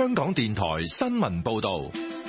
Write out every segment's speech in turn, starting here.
香港電台新聞報道。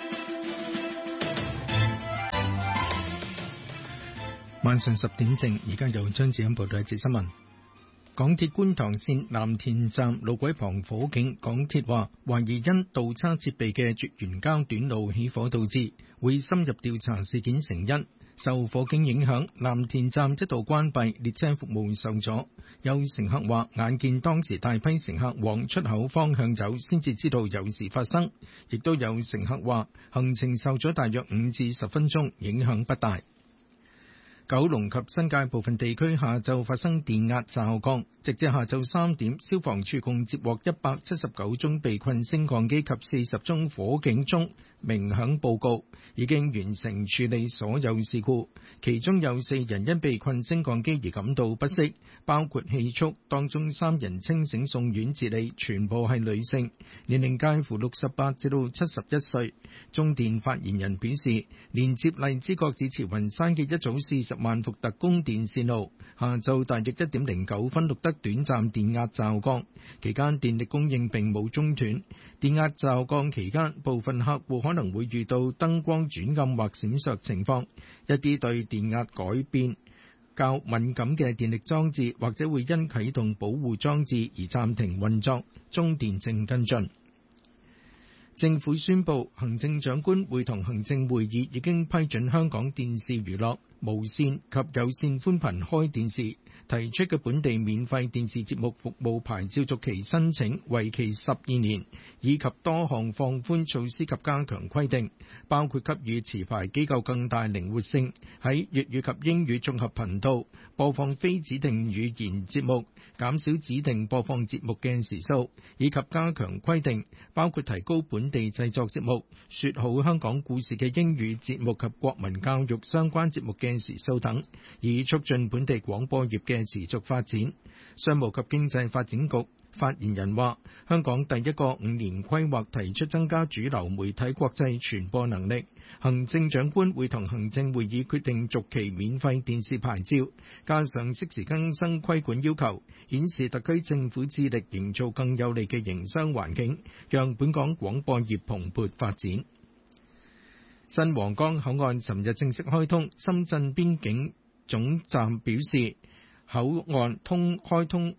晚上10點正，而家由張子欣報道一節新聞。港鐵觀塘線藍田站路軌旁火警，港鐵話懷疑因倒叉設備嘅絕緣膠短路起火導致，會深入調查事件成因。受火警影響，藍田站一度關閉，列車服務受阻。有乘客話眼見當時大批乘客往出口方向走，先至知道有事發生。亦都有乘客話行程受阻大約5至10分鐘，影響不大。九龍及新界部分地區下晝發生電壓驟降，直至下晝3點，消防處共接獲179宗被困升降機及40宗火警中鳴響報告，已經完成處理所有事故。其中有4人因被困升降機而感到不適，包括氣促，當中3人清醒送院治理，全部係女性，年齡介乎68至到71歲。中電發言人表示，連接荔枝角至慈雲山嘅一組40萬伏特供電線路，下晝大約1點09分錄得短暫電壓驟降，期間電力供應並冇中斷。電壓驟降期間，部分客戶可能會遇到燈光轉暗或閃爍情況，一啲對電壓改變較敏感嘅電力裝置，或者會因啟動保護裝置而暫停運作。中電正跟進。政府宣布，行政長官會同行政會議已經批准香港電視娛樂、無線及有線寬頻開電視提出嘅本地免費電視節目服務牌照續期申請，為期12年，以及多項放寬措施及加強規定，包括給予持牌機構更大靈活性，喺粵語及英語綜合頻道播放非指定語言節目，減少指定播放節目嘅時數，以及加強規定，包括提高本地製作節目、說好香港故事嘅英語節目及國民教育相關節目嘅時數等，以促進本地廣播業嘅持續發展。商務及經濟發展局發言人話，香港第一個5年規劃提出增加主流媒體國際傳播能力，行政長官會同行政會議決定續期免費電視牌照，加上適時更新規管要求，顯示特區政府致力營造更有利嘅營商環境，讓本港廣播業蓬勃發展。新皇崗口岸尋日正式開通，深圳邊境總站表示，口岸開通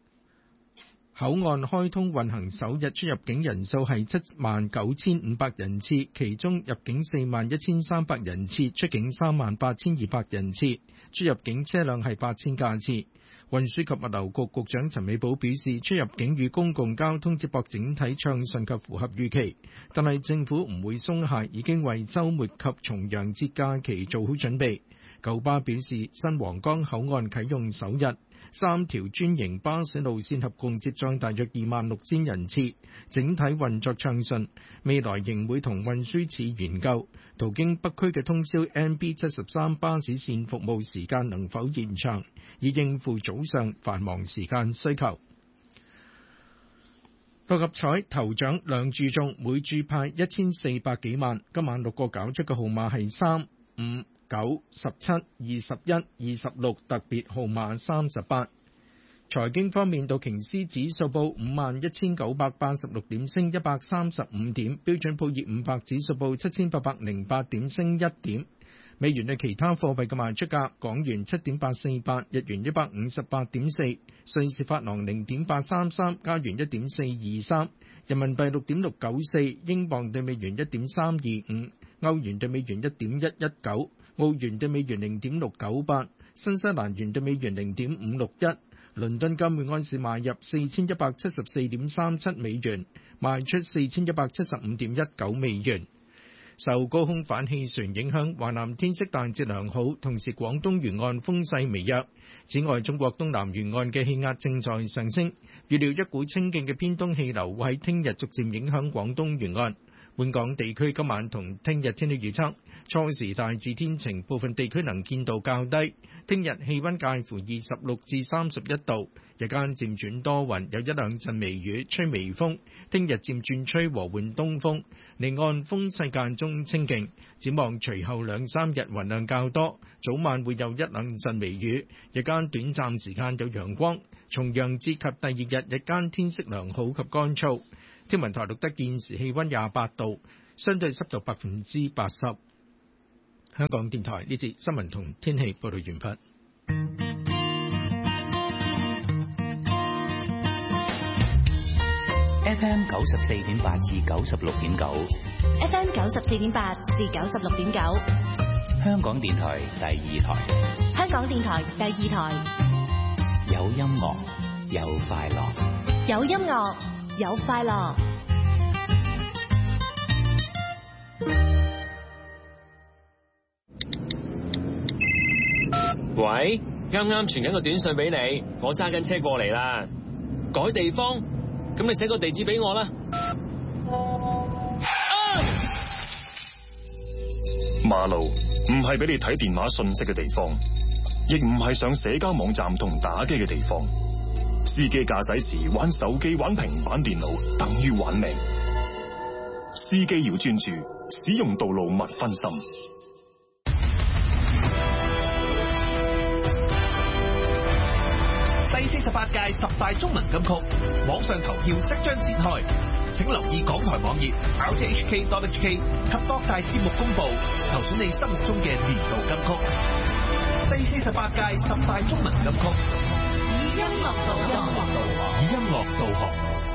運行首日出入境人數係79,500人次，其中入境41,300人次，出境38,200人次，出入境車輛係8000架次。運輸及物流局局長陳美寶表示，出入境與公共交通接駁整體暢順及符合預期，但係政府唔會鬆懈，已經為週末及重陽節假期做好準備。九巴表示，新皇崗口岸啟用首日，3條專營巴士路線合共接載大約26,000人次，整體運作暢順。未來仍會同運輸署研究，途經北區嘅通宵 MB73 巴士線服務時間能否延長，以應付早上繁忙時間需求。六合彩頭獎2注中，每注派1400幾萬。今晚6個攪出嘅號碼係3、5、9、17、21、26，特別號碼38。財經方面，道瓊斯指數報51,986點，升135點；標準普爾500指數報7,808點，升1點。美元對其他貨幣嘅賣出價：港元7.848，日元158.4，瑞士法郎0.833，加元1.423，人民幣6.694，英鎊對美元1.325，歐元對美元1.119，澳元對美元0.698，新西蘭元對美元0.561。倫敦金每安士買入4174.37美元，賣出4175.19美元。受高空反氣旋影響，華南天色大致良好，同時廣東沿岸風勢微弱。此外，中國東南沿岸嘅氣壓正在上升，預料一股清勁嘅偏東氣流會喺聽日逐漸影響廣東沿岸。本港地區今晚同聽日天氣預測，初時大致天晴，部分地區能見度較低。聽日氣溫介乎26至31度，日間漸轉多雲，有一兩陣微雨，吹微風。聽日漸轉吹和緩東風，離岸風勢間中清勁。展望隨後2、3日雲量較多，早晚會有一兩陣微雨，日間短暫時間有陽光。重陽節及第2日日間天色良好及乾燥。 天文台錄得現時氣溫28度，相對濕度80%。香港電台呢節新聞同天氣報道完畢。 FM 94.8至96.9 ，FM 94.8至96.9， 香港電台第二台， 香港電台第二台， 有音樂，有快樂， 有音樂，有快樂。 喂，啱啱傳緊個短信俾你，我揸緊車過嚟啦，改地方，咁你寫個地址俾我啦。 馬路唔係俾你睇電話信息嘅地方，亦唔係上社交網站同打機嘅地方。司機駕駛時玩手機、玩平板電腦，等於玩命。司機要專注，使用道路勿分心。 第48屆10大中文金曲網上投票即將展開，請留意港台網頁 rthk.hk 及各大節目公佈，投選你心目中嘅年度金曲。第48屆10大中文金曲， 以音樂導航。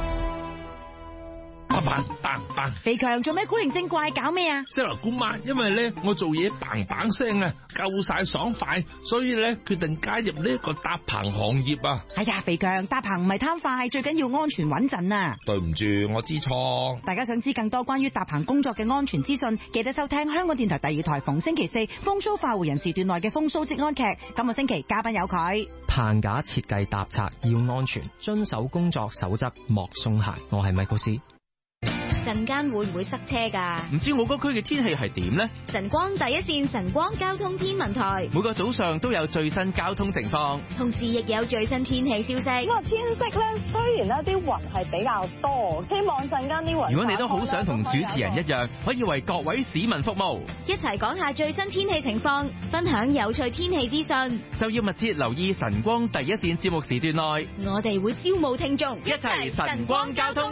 肥強做咩古靈精怪搞咩啊 ？Sarah 姑媽，因為咧我做嘢嘭嘭聲啊，夠晒爽快，所以咧決定加入呢一個搭棚行業啊！ 哎呀，肥強搭棚唔係貪快，最緊要安全穩陣啊！ 對唔住，我知錯。 大家想知更多關於搭棚工作嘅安全資訊，記得收聽香港電台第二台逢星期4風騷快活人時段內嘅風騷職安劇。今個星期嘉賓有佢。 棚架設計搭拆要安全，遵守工作守則，莫鬆懈。我係米高斯。 陣間會唔會塞車㗎？ 唔知我嗰區嘅天氣係點呢？ 晨光第一線晨光交通天文台每個早上都有最新交通情況， 同時亦有最新天氣消息。 咁啊，天色咧雖然咧啲雲係比較多，希望陣間啲雲。 如果你都好想同主持人一樣，可以為各位市民服務， 一齊講下最新天氣情況，分享有趣天氣資訊， 就要密切留意晨光第一線節目時段內， 我哋會招募聽眾， 一齊晨光交通。